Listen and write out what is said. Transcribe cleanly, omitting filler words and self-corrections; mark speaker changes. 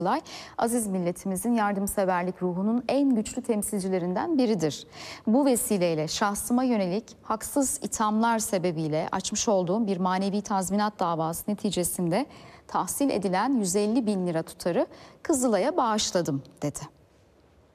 Speaker 1: Kızılay, aziz milletimizin yardımseverlik ruhunun en güçlü temsilcilerinden biridir. Bu vesileyle şahsıma yönelik haksız ithamlar sebebiyle açmış olduğum bir manevi tazminat davası neticesinde tahsil edilen 150 bin lira tutarı Kızılay'a bağışladım dedi.